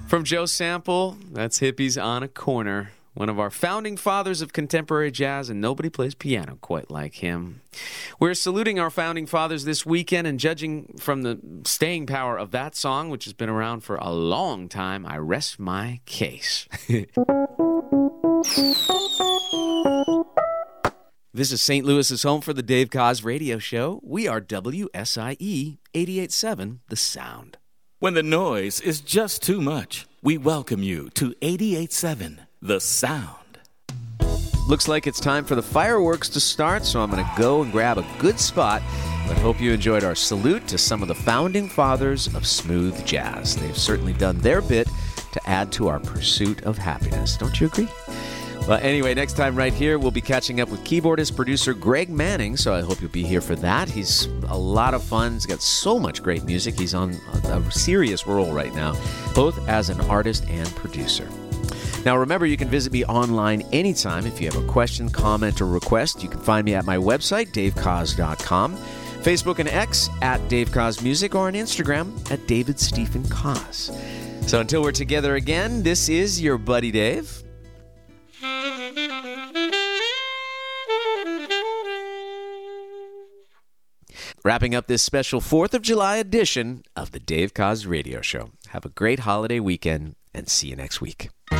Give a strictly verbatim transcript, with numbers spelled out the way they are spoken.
From Joe Sample, that's Hippies on a Corner. One of our founding fathers of contemporary jazz, and nobody plays piano quite like him. We're saluting our founding fathers this weekend, and judging from the staying power of that song, which has been around for a long time, I rest my case. This is Saint Louis's home for the Dave Koz Radio Show. We are W S I E eighty-eight point seven, The Sound. When the noise is just too much, we welcome you to eighty-eight point seven, The Sound. Looks like it's time for the fireworks to start, so I'm going to go and grab a good spot. But hope you enjoyed our salute to some of the founding fathers of smooth jazz. They've certainly done their bit to add to our pursuit of happiness. Don't you agree? Well, anyway, next time right here, we'll be catching up with keyboardist producer Greg Manning, so I hope you'll be here for that. He's a lot of fun. He's got so much great music. He's on a, a serious roll right now, both as an artist and producer. Now, remember, you can visit me online anytime. If you have a question, comment, or request, you can find me at my website, dave koz dot com, Facebook and X at Dave Koz Music, or on Instagram at David Stephen Koz. So until we're together again, this is your buddy Dave. Wrapping up this special fourth of July edition of the Dave Koz Radio Show. Have a great holiday weekend, and see you next week.